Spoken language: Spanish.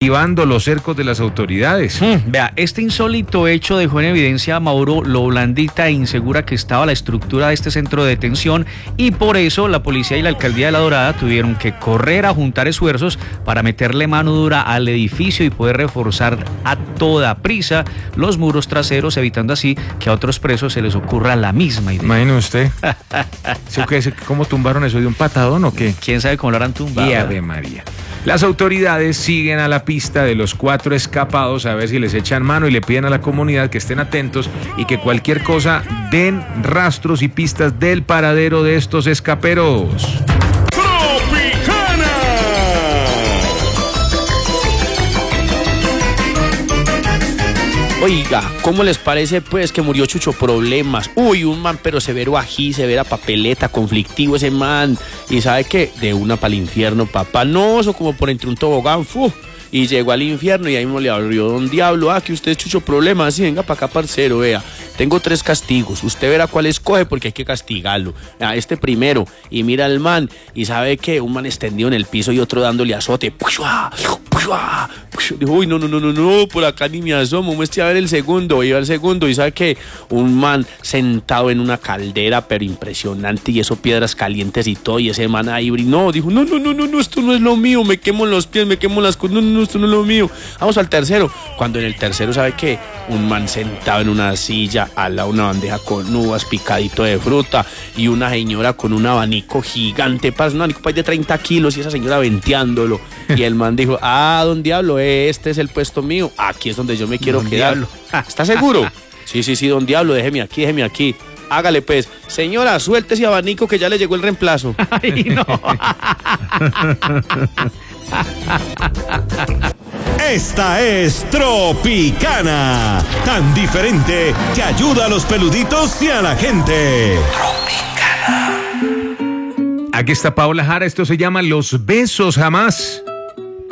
esquivando los cercos de las autoridades. Vea, este insólito hecho dejó en evidencia a Mauro lo blandita e insegura que estaba la estructura de este centro de detención, y por eso la policía y la alcaldía de La Dorada tuvieron que correr a juntar esfuerzos para meterle mano dura al edificio y poder reforzar a toda prisa los muros traseros, evitando así que a otros presos se les ocurra la misma idea. Imagine usted. ¿Cómo tumbaron eso? ¿De un patadón o qué? ¿Quién sabe cómo lo harán tumbado? Y Ave María. Las autoridades siguen a la pista de los 4 escapados a ver si les echan mano y le piden a la comunidad que estén atentos y que cualquier cosa den rastros y pistas del paradero de estos escaperos. Oiga, ¿cómo les parece pues que murió Chucho Problemas? Uy, un man pero severo ají, severa papeleta, conflictivo ese man. Y ¿sabe qué? De una para el infierno, papá. No, eso como por entre un tobogán, y llegó al infierno y ahí mismo le abrió don Diablo. Que usted es Chucho Problemas, sí, venga para acá, parcero, vea. Tengo 3 castigos, usted verá cuál escoge porque hay que castigarlo. Este primero, y mira al man, y sabe que un man extendido en el piso y otro dándole azote. Dijo, uy, no, por acá ni me asomo, muestre a ver el segundo. Iba al segundo y sabe que un man sentado en una caldera, pero impresionante, y eso piedras calientes y todo, y ese man ahí, no, dijo, no, esto no es lo mío, me quemo los pies, me quemo las cosas, no, esto no es lo mío. Vamos al tercero, cuando en el tercero sabe que un man sentado en una silla, al lado una bandeja con uvas, picadito de fruta, y una señora con un abanico gigante, un abanico de 30 kilos, y esa señora venteándolo, y el man dijo, don Diablo, este es el puesto mío, aquí es donde yo me quiero quedar. ¿Está seguro? Sí, don Diablo, déjeme aquí. Hágale pues, señora, suelte ese abanico que ya le llegó el reemplazo. Ay, no. Esta es Tropicana, tan diferente que ayuda a los peluditos y a la gente. Tropicana. Aquí está Paola Jara, esto se llama Los Besos Jamás.